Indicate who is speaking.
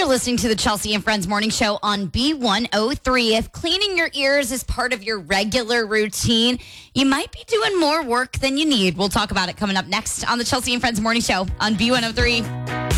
Speaker 1: listening to the Chelsea and Friends Morning Show on B103. If cleaning your ears is part of your regular routine, you might be doing more work than you need. We'll talk about it coming up next on the Chelsea and Friends Morning Show on B103.